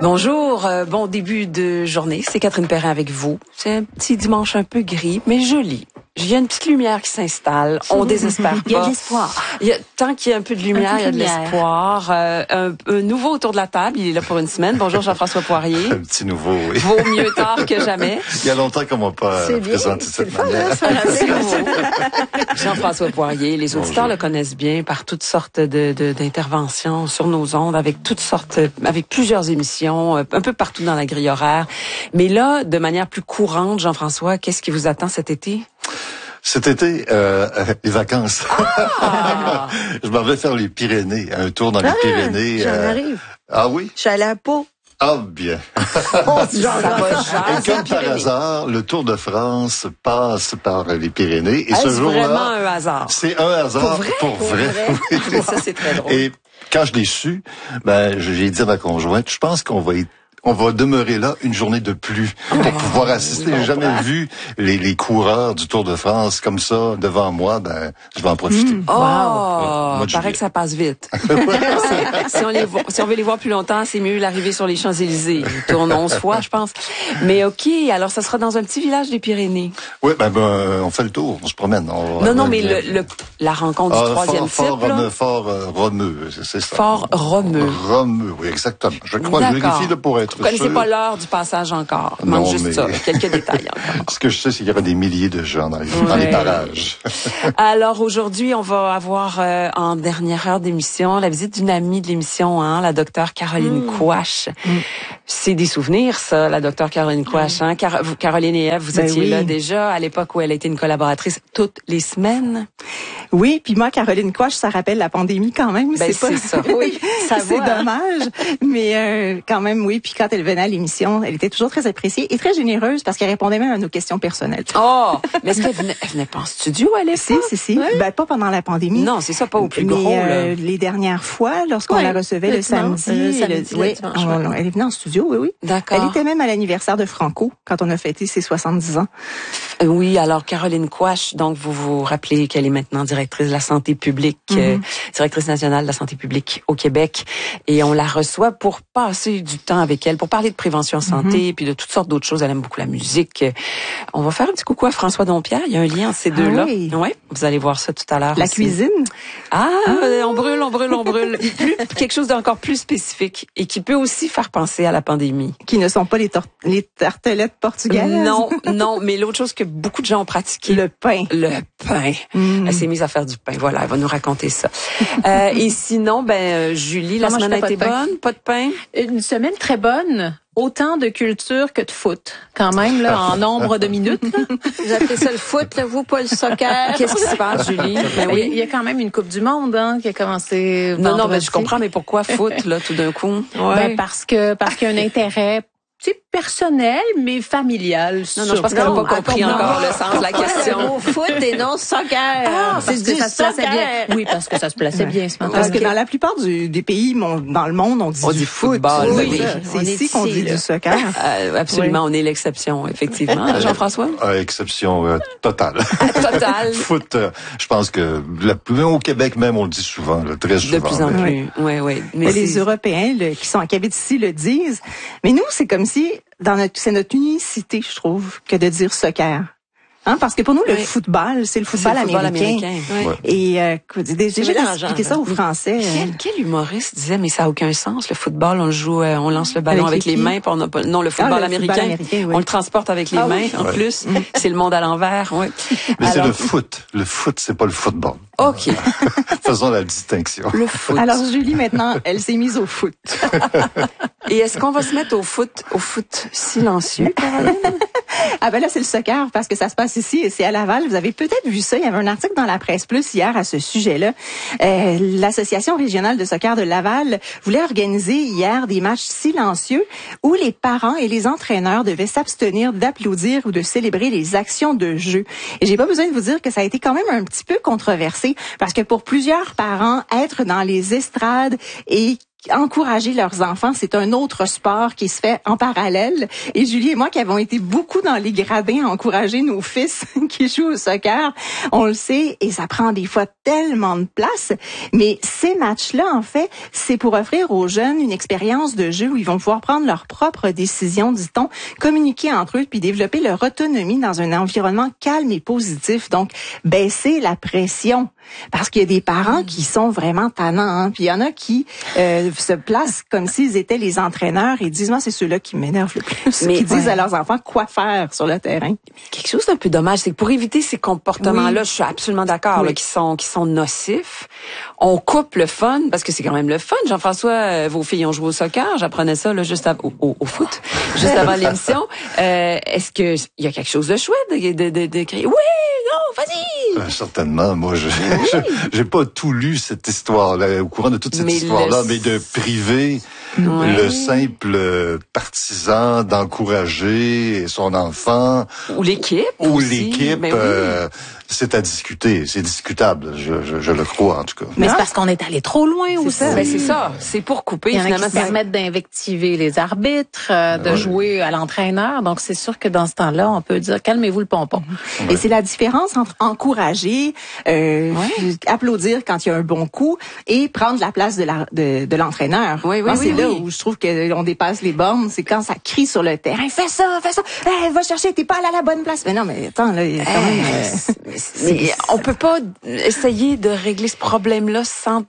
Bonjour, bon début de journée. C'est Catherine Perrin avec vous. C'est un petit dimanche un peu gris, mais joli. Il y a une petite lumière qui s'installe. On désespère pas. Il y a de l'espoir. Tant qu'il y a un peu de lumière, il y a de l'espoir. Un nouveau autour de la table. Il est là pour une semaine. Bonjour Jean-François Poirier. Un petit nouveau, oui. Vaut mieux tard que jamais. Il y a longtemps qu'on m'a pas présenté de cette manière. Jean-François Poirier, les auditeurs le connaissent bien par toutes sortes d'interventions sur nos ondes, avec plusieurs émissions, un peu partout dans la grille horaire. Mais là, de manière plus courante, Jean-François, qu'est-ce qui vous attend cet été? Cet été, les vacances. Ah! Je m'en vais faire les Pyrénées, un tour dans les Pyrénées. J'en arrive. Ah oui? Je suis allée à Pau. Ah bien. Ça va Et comme par hasard, le Tour de France passe par les Pyrénées. Et ce jour-là, vraiment un hasard? C'est un hasard pour vrai. Oui. Ça, c'est très drôle. Et quand je l'ai su, j'ai dit à ma conjointe, je pense qu'on va demeurer là une journée de plus pour pouvoir assister. J'ai jamais vu les coureurs du Tour de France comme ça devant moi. Je vais en profiter. Paraît que ça passe vite. si on veut les voir plus longtemps, c'est mieux l'arrivée sur les Champs-Élysées. Ils tournent 11 fois, je pense. Mais OK, alors ça sera dans un petit village des Pyrénées. Oui, on fait le tour, on se promène. Mais la rencontre du troisième type, Fort Romeu, c'est ça. Fort Romeu. Romeu, oui, exactement. Je crois, je vérifie là pour être Vous connaissez sûr. pas l'heure du passage encore. Il manque juste ça, quelques détails encore. Ce que je sais, c'est qu'il y aura des milliers de gens dans les parages. Alors aujourd'hui, on va avoir en dernière heure d'émission la visite d'une amie de l'émission, la docteure Caroline Quach. C'est des souvenirs, ça, la docteure Caroline Quach. Caroline et Ève, vous étiez là déjà à l'époque où elle a été une collaboratrice toutes les semaines. Oui, puis moi, Caroline Quach, ça rappelle la pandémie quand même. C'est ça. Oui, c'est dommage. Mais quand même, oui. Puis quand elle venait à l'émission, elle était toujours très appréciée et très généreuse parce qu'elle répondait même à nos questions personnelles. Oh, mais est-ce qu'elle venait pas en studio à l'époque? Si. Ouais. Pas pendant la pandémie. Non, c'est ça, pas au plus gros. Mais les dernières fois, lorsqu'on la recevait le samedi, elle est venue en studio, oui. D'accord. Elle était même à l'anniversaire de Franco quand on a fêté ses 70 ans. Oui, alors Caroline Quach, donc vous vous rappelez qu'elle est maintenant directrice de la santé publique, directrice nationale de la santé publique au Québec, et on la reçoit pour passer du temps avec elle, pour parler de prévention santé, puis de toutes sortes d'autres choses. Elle aime beaucoup la musique. On va faire un petit coucou à François Dompierre. Il y a un lien entre ces deux-là. Oui. Ouais, vous allez voir ça tout à l'heure. La aussi. cuisine. On brûle. Quelque chose d'encore plus spécifique et qui peut aussi faire penser à la pandémie. Qui ne sont pas les tartelettes portugaises. Non, mais l'autre chose que beaucoup de gens ont pratiqué. Le pain. Elle s'est mise à faire du pain. Voilà, elle va nous raconter ça. Et sinon, Julie, la semaine a été bonne? Pas de pain? Une semaine très bonne. Autant de culture que de foot, quand même, là, en nombre de minutes. Vous appelez ça le foot, là, vous, pas le soccer? Qu'est-ce qui se passe, Julie? Oui. Il y a quand même une Coupe du Monde, qui a commencé vendredi. Non, je comprends, mais pourquoi foot, là, tout d'un coup? Parce qu'il y a un intérêt, personnel, mais familial. Non, je pense qu'elle n'a pas compris encore le sens de la question. Au foot et non soccer. C'est du soccer. Oui, parce que ça se plaçait bien ce matin. Parce que dans la plupart des pays dans le monde, on dit du football. Oui. C'est ici qu'on dit du soccer. Absolument, on est l'exception, effectivement. Jean-François? Exception totale. Totale. Foot, je pense que au Québec même, on le dit souvent, très souvent. De plus en plus, oui. Mais les Européens qui habitent ici le disent. Mais nous, c'est comme si c'est notre unicité, je trouve, que de dire soccer. Parce que pour nous, le football, c'est le football américain. Oui. Et j'ai déjà expliqué ça aux Français. Quel humoriste disait, mais ça n'a aucun sens, le football, on joue, on lance le ballon avec les mains, puis on n'a pas, non, le football américain, on le transporte avec les mains, en plus. C'est le monde à l'envers, oui. Mais c'est le foot. Le foot, c'est pas le football. OK. Faisons la distinction. Le foot. Alors, Julie, maintenant, elle s'est mise au foot. Et est-ce qu'on va se mettre au foot silencieux, Caroline? Là, c'est le soccer, parce que ça se passe ici, et c'est à Laval. Vous avez peut-être vu ça. Il y avait un article dans la Presse Plus hier à ce sujet-là. L'Association régionale de soccer de Laval voulait organiser hier des matchs silencieux où les parents et les entraîneurs devaient s'abstenir d'applaudir ou de célébrer les actions de jeu. Et j'ai pas besoin de vous dire que ça a été quand même un petit peu controversé, parce que pour plusieurs parents, être dans les estrades et encourager leurs enfants. C'est un autre sport qui se fait en parallèle. Et Julie et moi qui avons été beaucoup dans les gradins à encourager nos fils qui jouent au soccer, on le sait, et ça prend des fois tellement de place. Mais ces matchs-là, en fait, c'est pour offrir aux jeunes une expérience de jeu où ils vont pouvoir prendre leurs propres décisions, dit-on, communiquer entre eux, puis développer leur autonomie dans un environnement calme et positif. Donc, baisser la pression. Parce qu'il y a des parents qui sont vraiment tannants, hein. Puis il y en a qui se placent comme s'ils étaient les entraîneurs et disent, moi, c'est ceux-là qui m'énervent le plus, qui disent à leurs enfants quoi faire sur le terrain. Quelque chose d'un peu dommage, c'est que pour éviter ces comportements-là, je suis absolument d'accord, là, qui sont nocifs, on coupe le fun, parce que c'est quand même le fun. Jean-François, vos filles ont joué au soccer, j'apprenais ça là, juste au foot, juste avant l'émission. Est-ce que il y a quelque chose de chouette de crier, oui, non, vas-y? Certainement, moi, j'ai pas tout lu cette histoire-là, au courant de toute cette histoire-là, mais de priver le simple partisan d'encourager son enfant. Ou l'équipe. Ou aussi. l'équipe, c'est à discuter, c'est discutable, je le crois en tout cas. Mais c'est parce qu'on est allé trop loin aussi. Ben c'est ça, c'est pour couper. Il y en a finalement, qui permettent d'invectiver les arbitres, de jouer à l'entraîneur. Donc c'est sûr que dans ce temps-là, on peut dire calmez-vous le pompon. Et c'est la différence entre encourager, applaudir quand il y a un bon coup et prendre la place de l'entraîneur. C'est là où je trouve qu'on dépasse les bornes, c'est quand ça crie sur le terrain, fais ça, hey, va chercher, t'es pas allé à la bonne place. Mais non, mais attends, là, il y a quand même... Mais on peut pas essayer de régler ce problème-là sans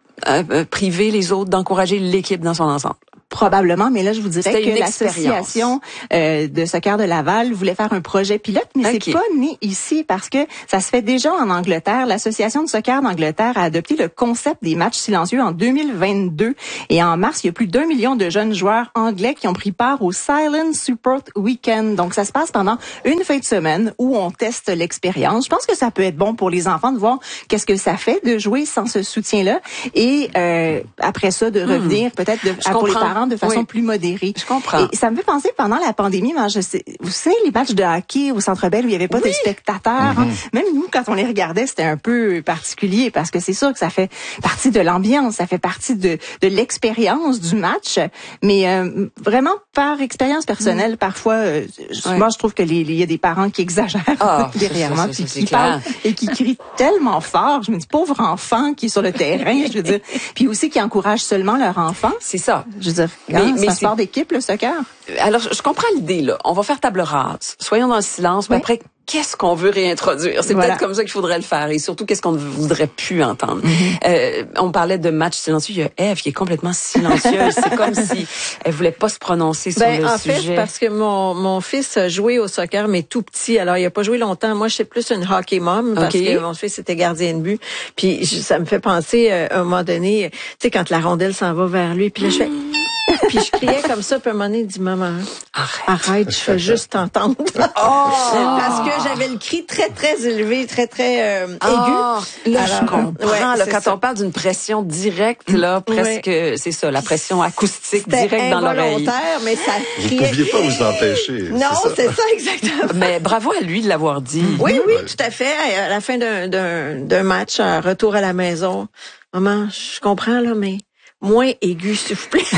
priver les autres d'encourager l'équipe dans son ensemble. Probablement, mais là, je vous dirais que l'association de soccer de Laval voulait faire un projet pilote, mais c'est pas né ici parce que ça se fait déjà en Angleterre. L'association de soccer d'Angleterre a adopté le concept des matchs silencieux en 2022. Et en mars, il y a plus d'1 million de jeunes joueurs anglais qui ont pris part au Silent Support Weekend. Donc, ça se passe pendant une fin de semaine où on teste l'expérience. Je pense que ça peut être bon pour les enfants de voir qu'est-ce que ça fait de jouer sans ce soutien-là. Et après ça, de revenir peut-être pour les parents de façon plus modérée. Je comprends. Et ça me fait penser pendant la pandémie, vous savez, les matchs de hockey au Centre Bell où il n'y avait pas de spectateurs. Hein, même nous, quand on les regardait, c'était un peu particulier parce que c'est sûr que ça fait partie de l'ambiance, ça fait partie de l'expérience du match. Mais vraiment, par expérience personnelle, parfois, moi, je trouve que il y a des parents qui exagèrent derrière moi, puis qui parlent et qui crient tellement fort. Je me dis, pauvre enfant qui est sur le terrain, je veux dire. Puis aussi qui encouragent seulement leur enfant. C'est ça. Je veux dire, c'est un sport d'équipe, le soccer. Alors, je comprends l'idée, là. On va faire table rase. Soyons dans le silence, mais après, qu'est-ce qu'on veut réintroduire? C'est peut-être comme ça qu'il faudrait le faire. Et surtout, qu'est-ce qu'on ne voudrait plus entendre? On parlait de match silencieux. Il y a Ève qui est complètement silencieuse. C'est comme si elle voulait pas se prononcer sur le sujet. En fait, parce que mon fils a joué au soccer, mais tout petit. Alors, il a pas joué longtemps. Moi, je suis plus une hockey mom parce que mon fils était gardien de but. Puis, ça me fait penser, à un moment donné, tu sais, quand la rondelle s'en va vers lui, puis là, je fais... Puis je criais comme ça, puis à un moment donné, il dit, maman, arrête, je fais juste t'entendre. Parce que j'avais le cri très, très élevé, très, très aigu. Là, je comprends. Là, quand on parle d'une pression directe, là, presque, c'est ça, la pression acoustique directe dans l'oreille. C'était involontaire, mais ça criait. Vous ne pouviez pas vous empêcher. Non, c'est ça, exactement. Mais bravo à lui de l'avoir dit. Oui, tout à fait. À la fin d'un match, retour à la maison, maman, je comprends, là, mais moins aigu, s'il vous plaît.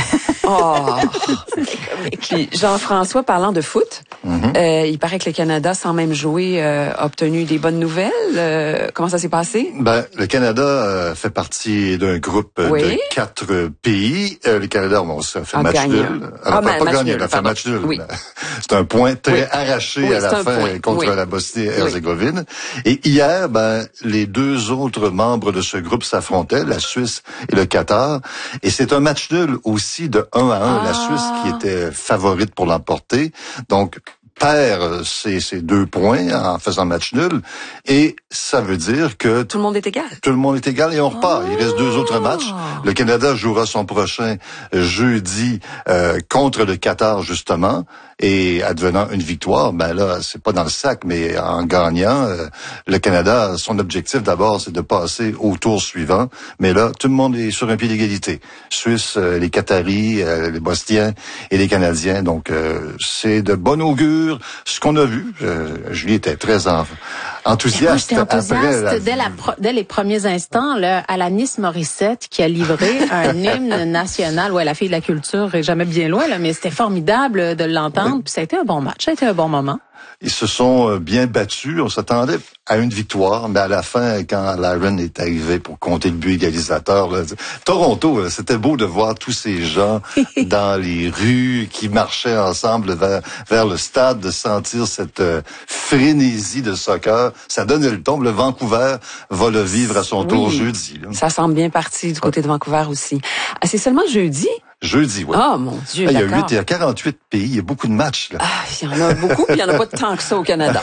Puis Jean-François, parlant de foot, il paraît que le Canada, sans même jouer, a obtenu des bonnes nouvelles. Comment ça s'est passé? Le Canada fait partie d'un groupe de 4 pays. Le Canada, ça fait match nul. Pas gagné, il a fait match nul. Oui. C'est un point très arraché à la fin contre la Bosnie-Herzégovine. Et hier, les deux autres membres de ce groupe s'affrontaient, la Suisse et le Qatar. Et c'est un match nul aussi de 1-1. La Suisse qui était favorite pour l'emporter. Donc, perd ces 2 points en faisant match nul. Et ça veut dire que... Tout le monde est égal. Tout le monde est égal et on repart. Il reste 2 autres matchs. Le Canada jouera son prochain jeudi contre le Qatar, justement. Et advenant une victoire, là, c'est pas dans le sac, mais en gagnant, le Canada, son objectif d'abord, c'est de passer au tour suivant. Mais là, tout le monde est sur un pied d'égalité. Suisse, les Qataris, les Bosniens et les Canadiens. Donc, c'est de bon augure ce qu'on a vu. Julie était très Enthousiaste. Moi, j'étais enthousiaste dès les premiers instants, là, Alanis Morissette qui a livré un hymne national. Ouais, la fille de la culture est jamais bien loin, là, mais c'était formidable de l'entendre. Oui. Puis ça a été un bon match, ça a été un bon moment. Ils se sont bien battus. On s'attendait à une victoire, mais à la fin, quand Laren est arrivé pour compter le but égalisateur, là, Toronto, c'était beau de voir tous ces gens dans les rues qui marchaient ensemble vers le stade, de sentir cette frénésie de soccer. Ça donne le ton. Le Vancouver va le vivre à son tour jeudi. Là. Ça semble bien parti du côté de Vancouver aussi. Ah, c'est seulement jeudi? Jeudi, oui. Ah, mon Dieu, d'accord. Il y a 48 pays, il y a beaucoup de matchs, là. Ah, il y en a beaucoup, puis il y en a pas tant que ça au Canada.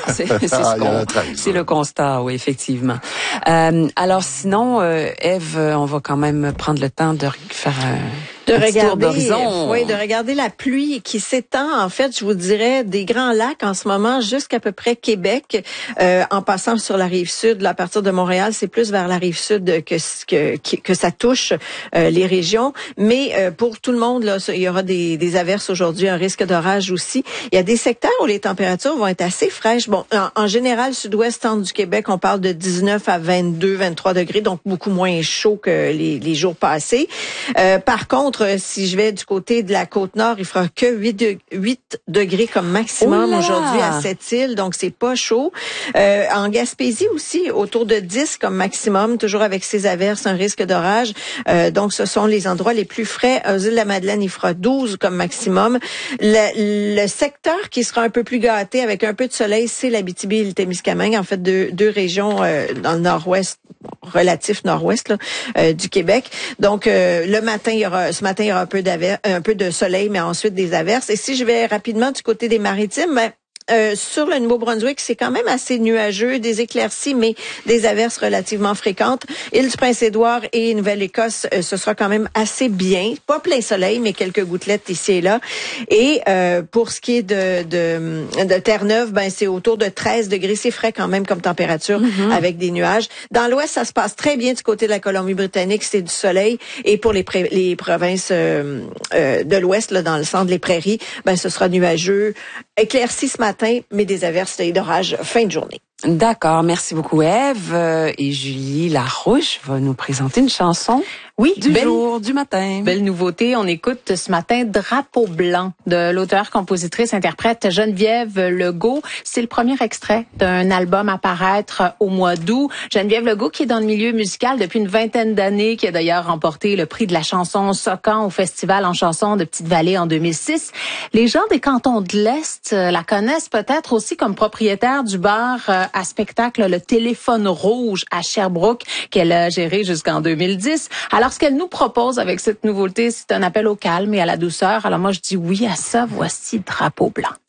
C'est le constat, oui, effectivement. Alors sinon, Ève, on va quand même prendre le temps de faire de regarder la pluie qui s'étend, en fait, je vous dirais, des Grands Lacs en ce moment jusqu'à peu près Québec, en passant sur la rive sud. Là, à partir de Montréal, c'est plus vers la rive sud que ça touche les régions. Mais pour tout le monde, là, il y aura des averses aujourd'hui, un risque d'orage aussi. Il y a des secteurs où les températures vont être assez fraîches. Bon, en général, sud-ouest, centre du Québec, on parle de 19 à 22, 23 degrés, donc beaucoup moins chaud que les jours passés. Par contre, si je vais du côté de la Côte-Nord, il fera que 8 degrés comme maximum aujourd'hui à Sept-Îles, donc c'est pas chaud. En Gaspésie aussi, autour de 10 comme maximum, toujours avec ces averses, un risque d'orage. Donc ce sont les endroits les plus frais. Aux îles de la Madeleine, il fera 12 comme maximum. Le secteur qui sera un peu plus gâté avec un peu de soleil, c'est l'Abitibi et le Témiscamingue, en fait deux régions dans le nord-ouest, relatif nord-ouest là, du Québec. Donc ce matin, il y aura un peu de soleil, mais ensuite des averses. Et si je vais rapidement du côté des Maritimes, sur le Nouveau-Brunswick, c'est quand même assez nuageux, des éclaircies, mais des averses relativement fréquentes. Île du Prince-Édouard et Nouvelle-Écosse, ce sera quand même assez bien. Pas plein soleil, mais quelques gouttelettes ici et là. Et pour ce qui est de Terre-Neuve, c'est autour de 13 degrés. C'est frais quand même comme température avec des nuages. Dans l'ouest, ça se passe très bien du côté de la Colombie-Britannique, c'est du soleil. Et pour les provinces de l'ouest, là, dans le centre, les prairies, ce sera nuageux, éclairci ce matin, mais des averses et d'orage fin de journée. D'accord, merci beaucoup Ève. Et Julie Larouche va nous présenter une chanson du matin. Belle nouveauté, on écoute ce matin Drapeau blanc de l'auteur-compositrice-interprète Geneviève Legault. C'est le premier extrait d'un album à paraître au mois d'août. Geneviève Legault qui est dans le milieu musical depuis une vingtaine d'années, qui a d'ailleurs remporté le prix de la chanson Socan au Festival en chanson de Petite-Vallée en 2006. Les gens des cantons de l'Est la connaissent peut-être aussi comme propriétaire du bar à spectacle Le Téléphone Rouge à Sherbrooke qu'elle a géré jusqu'en 2010. Alors, ce qu'elle nous propose avec cette nouveauté, c'est un appel au calme et à la douceur. Alors moi, je dis oui à ça. Voici Drapeau blanc.